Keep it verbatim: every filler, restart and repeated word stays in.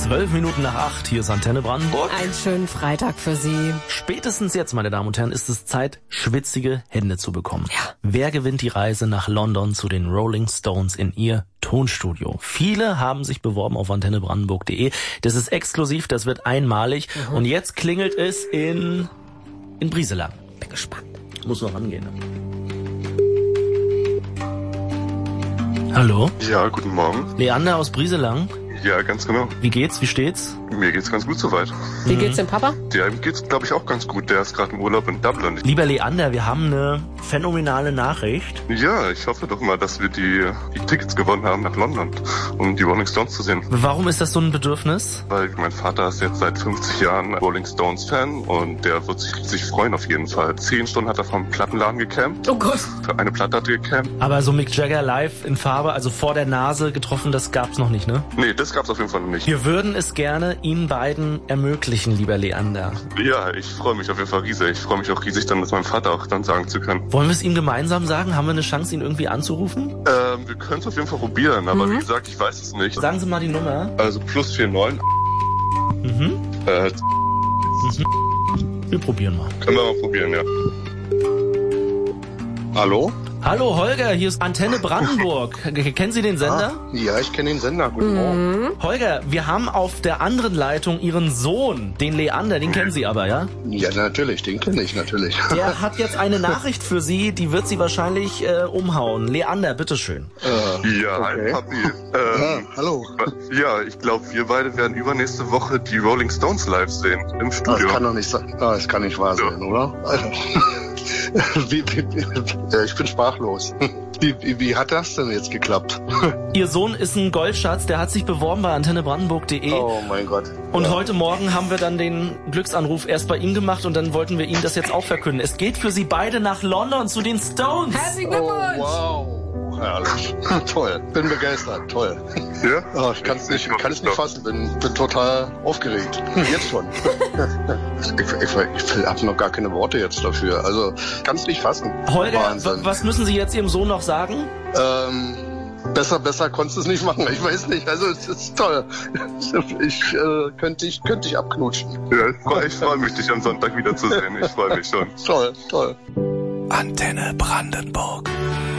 Zwölf Minuten nach acht, hier ist Antenne Brandenburg. Einen schönen Freitag für Sie. Spätestens jetzt, meine Damen und Herren, ist es Zeit, schwitzige Hände zu bekommen. Ja. Wer gewinnt die Reise nach London zu den Rolling Stones in ihr Tonstudio? Viele haben sich beworben auf antenne brandenburg punkt de. Das ist exklusiv, das wird einmalig. Mhm. Und jetzt klingelt es in, in Brieselang. Bin gespannt. Muss noch rangehen. Hallo? Ja, guten Morgen. Leander aus Brieselang. Ja, ganz genau. Wie geht's? Wie steht's? Mir geht's ganz gut soweit. Wie geht's dem Papa? Ja, ihm geht's, glaube ich, auch ganz gut. Der ist gerade im Urlaub in Dublin. Lieber Leander, wir haben eine phänomenale Nachricht. Ja, ich hoffe doch mal, dass wir die, die Tickets gewonnen haben nach London, um die Rolling Stones zu sehen. Warum ist das so ein Bedürfnis? Weil mein Vater ist jetzt seit fünfzig Jahren Rolling Stones Fan und der wird sich riesig freuen auf jeden Fall. Zehn Stunden hat er vom Plattenladen gecampt. Oh Gott. Für eine Platte hat er gecampt. Aber so Mick Jagger live in Farbe, also vor der Nase getroffen, das gab's noch nicht, ne? Nee, das gab's auf jeden Fall noch nicht. Wir würden es gerne Ihnen beiden ermöglichen, lieber Leander. Ja, ich freue mich auf jeden Fall riesig. Ich freue mich auch riesig, dann das meinem Vater auch dann sagen zu können. Wollen wir es ihm gemeinsam sagen? Haben wir eine Chance, ihn irgendwie anzurufen? Ähm, wir können es auf jeden Fall probieren, aber mhm. wie gesagt, ich weiß es nicht. Sagen Sie mal die Nummer. Also plus vier neun. Mhm. Äh, mhm. Wir probieren mal. Können wir mal probieren, ja. Hallo? Hallo Holger, hier ist Antenne Brandenburg. Kennen Sie den Sender? Ah, ja, ich kenne den Sender. Guten Morgen. Mhm. Holger, wir haben auf der anderen Leitung Ihren Sohn, den Leander, den kennen Sie aber, ja? Ja, natürlich, den kenne ich natürlich. Der hat jetzt eine Nachricht für Sie, die wird Sie wahrscheinlich äh, umhauen. Leander, bitteschön. Äh, ja, okay. hi Papi. Ähm, ja, hallo. Ja, ich glaube, wir beide werden übernächste Woche die Rolling Stones live sehen, im Studio. Das kann doch nicht sein. Ah, das kann nicht wahr sein, ja. Oder? wie, wie, wie, ich bin sprachlos. Wie, wie, wie hat das denn jetzt geklappt? Ihr Sohn ist ein Goldschatz, der hat sich beworben bei antenne brandenburg punkt de. Oh mein Gott. Und ja. heute Morgen haben wir dann den Glücksanruf erst bei ihm gemacht und dann wollten wir Ihnen das jetzt auch verkünden. Es geht für Sie beide nach London zu den Stones. Herzlichen Glückwunsch! Oh, wow. Herrlich. Toll. Bin begeistert. Toll. Ja? Oh, ich kann es nicht, kann es nicht fassen. Bin, bin total aufgeregt. Jetzt schon. ich ich, ich habe noch gar keine Worte jetzt dafür. Also, kann es nicht fassen. Holger, Wahnsinn. Was müssen Sie jetzt Ihrem Sohn noch sagen? Ähm, besser, besser konntest du es nicht machen. Ich weiß nicht. Also, es ist toll. Ich äh, könnte ich, könnte ich abknutschen. Ja, ich freue freu mich, dich am Sonntag wiederzusehen. Ich freue mich schon. Toll, toll. Antenne Brandenburg.